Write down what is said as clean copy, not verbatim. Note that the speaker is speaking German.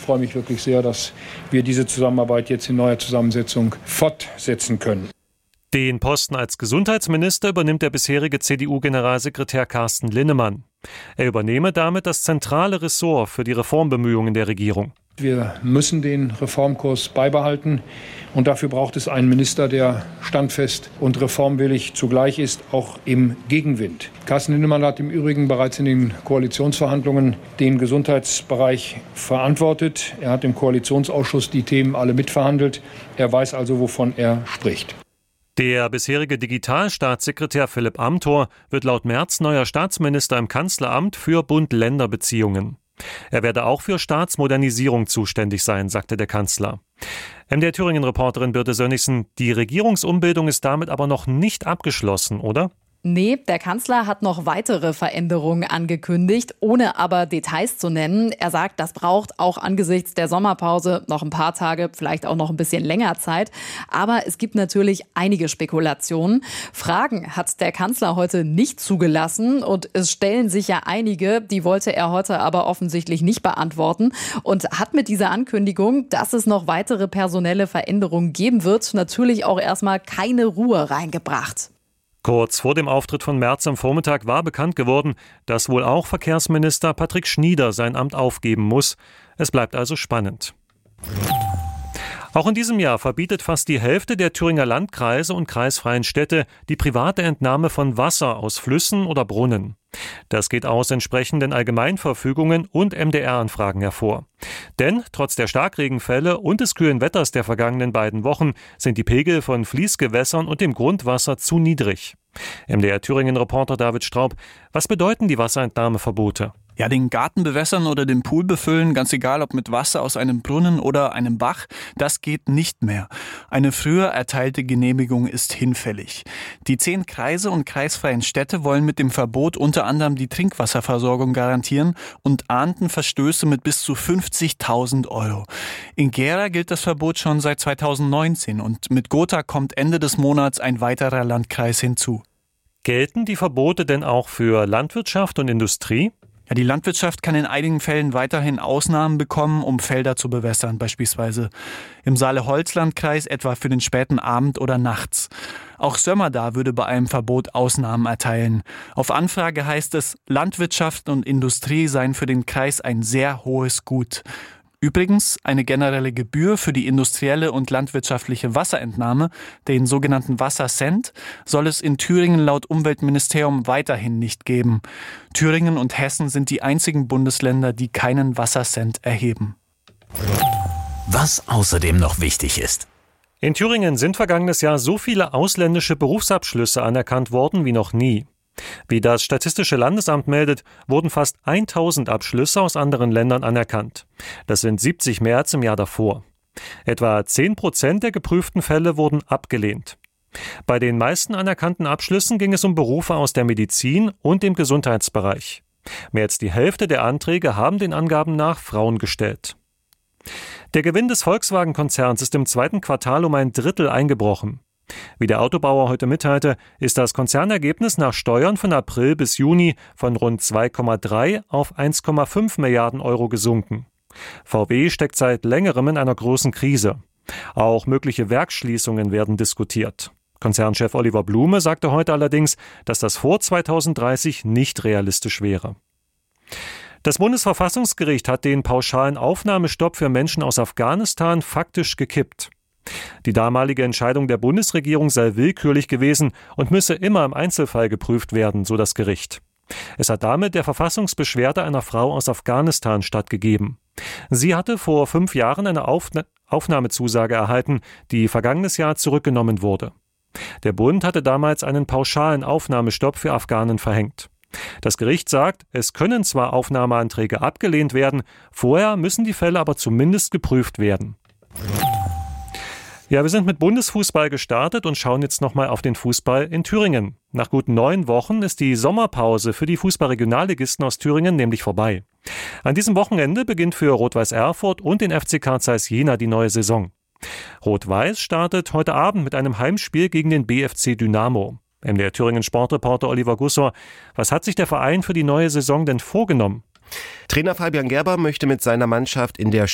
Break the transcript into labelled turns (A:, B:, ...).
A: freue mich wirklich sehr, dass wir diese Zusammenarbeit jetzt in neuer Zusammensetzung fortsetzen können.
B: Den Posten als Gesundheitsminister übernimmt der bisherige CDU-Generalsekretär Carsten Linnemann. Er übernehme damit das zentrale Ressort für die Reformbemühungen der Regierung.
A: Wir müssen den Reformkurs beibehalten und dafür braucht es einen Minister, der standfest und reformwillig zugleich ist, auch im Gegenwind. Carsten Linnemann hat im Übrigen bereits in den Koalitionsverhandlungen den Gesundheitsbereich verantwortet. Er hat im Koalitionsausschuss die Themen alle mitverhandelt. Er weiß also, wovon er spricht.
B: Der bisherige Digitalstaatssekretär Philipp Amthor wird laut Merz neuer Staatsminister im Kanzleramt für Bund-Länder-Beziehungen. Er werde auch für Staatsmodernisierung zuständig sein, sagte der Kanzler. MDR Thüringen-Reporterin Birte Sönnigsen, die Regierungsumbildung ist damit aber noch nicht abgeschlossen, oder?
C: Nee, der Kanzler hat noch weitere Veränderungen angekündigt, ohne aber Details zu nennen. Er sagt, das braucht auch angesichts der Sommerpause noch ein paar Tage, vielleicht auch noch ein bisschen länger Zeit. Aber es gibt natürlich einige Spekulationen. Fragen hat der Kanzler heute nicht zugelassen und es stellen sich ja einige, die wollte er heute aber offensichtlich nicht beantworten und hat mit dieser Ankündigung, dass es noch weitere personelle Veränderungen geben wird, natürlich auch erstmal keine Ruhe reingebracht.
B: Kurz vor dem Auftritt von Merz am Vormittag war bekannt geworden, dass wohl auch Verkehrsminister Patrick Schnieder sein Amt aufgeben muss. Es bleibt also spannend. Auch in diesem Jahr verbietet fast die Hälfte der Thüringer Landkreise und kreisfreien Städte die private Entnahme von Wasser aus Flüssen oder Brunnen. Das geht aus entsprechenden Allgemeinverfügungen und MDR-Anfragen hervor. Denn trotz der Starkregenfälle und des kühlen Wetters der vergangenen beiden Wochen sind die Pegel von Fließgewässern und dem Grundwasser zu niedrig. MDR-Thüringen-Reporter David Straub, was bedeuten die Wasserentnahmeverbote?
D: Ja, den Garten bewässern oder den Pool befüllen, ganz egal ob mit Wasser aus einem Brunnen oder einem Bach, das geht nicht mehr. Eine früher erteilte Genehmigung ist hinfällig. Die 10 Kreise und kreisfreien Städte wollen mit dem Verbot unter anderem die Trinkwasserversorgung garantieren und ahnden Verstöße mit bis zu 50.000 €. In Gera gilt das Verbot schon seit 2019 und mit Gotha kommt Ende des Monats ein weiterer Landkreis hinzu.
B: Gelten die Verbote denn auch für Landwirtschaft und Industrie?
D: Ja, die Landwirtschaft kann in einigen Fällen weiterhin Ausnahmen bekommen, um Felder zu bewässern, beispielsweise im Saale-Holzland-Kreis etwa für den späten Abend oder nachts. Auch Sömmerda würde bei einem Verbot Ausnahmen erteilen. Auf Anfrage heißt es, Landwirtschaft und Industrie seien für den Kreis ein sehr hohes Gut. Übrigens, eine generelle Gebühr für die industrielle und landwirtschaftliche Wasserentnahme, den sogenannten Wassercent, soll es in Thüringen laut Umweltministerium weiterhin nicht geben. Thüringen und Hessen sind die einzigen Bundesländer, die keinen Wassercent erheben.
E: Was außerdem noch wichtig ist.
B: In Thüringen sind vergangenes Jahr so viele ausländische Berufsabschlüsse anerkannt worden wie noch nie. Wie das Statistische Landesamt meldet, wurden fast 1000 Abschlüsse aus anderen Ländern anerkannt. Das sind 70 mehr als im Jahr davor. Etwa 10% der geprüften Fälle wurden abgelehnt. Bei den meisten anerkannten Abschlüssen ging es um Berufe aus der Medizin und dem Gesundheitsbereich. Mehr als die Hälfte der Anträge haben den Angaben nach Frauen gestellt. Der Gewinn des Volkswagen-Konzerns ist im zweiten Quartal um ein Drittel eingebrochen. Wie der Autobauer heute mitteilte, ist das Konzernergebnis nach Steuern von April bis Juni von rund 2,3 auf 1,5 Milliarden € gesunken. VW steckt seit längerem in einer großen Krise. Auch mögliche Werksschließungen werden diskutiert. Konzernchef Oliver Blume sagte heute allerdings, dass das vor 2030 nicht realistisch wäre. Das Bundesverfassungsgericht hat den pauschalen Aufnahmestopp für Menschen aus Afghanistan faktisch gekippt. Die damalige Entscheidung der Bundesregierung sei willkürlich gewesen und müsse immer im Einzelfall geprüft werden, so das Gericht. Es hat damit der Verfassungsbeschwerde einer Frau aus Afghanistan stattgegeben. Sie hatte vor 5 Jahren eine Aufnahmezusage erhalten, die vergangenes Jahr zurückgenommen wurde. Der Bund hatte damals einen pauschalen Aufnahmestopp für Afghanen verhängt. Das Gericht sagt, es können zwar Aufnahmeanträge abgelehnt werden, vorher müssen die Fälle aber zumindest geprüft werden. Ja, wir sind mit Bundesfußball gestartet und schauen jetzt nochmal auf den Fußball in Thüringen. Nach gut 9 Wochen ist die Sommerpause für die Fußballregionalligisten aus Thüringen nämlich vorbei. An diesem Wochenende beginnt für Rot-Weiß Erfurt und den FC Carl Zeiss Jena die neue Saison. Rot-Weiß startet heute Abend mit einem Heimspiel gegen den BFC Dynamo. MDR Thüringen Sportreporter Oliver Gussor, was hat sich der Verein für die neue Saison denn vorgenommen?
F: Trainer Fabian Gerber möchte mit seiner Mannschaft in der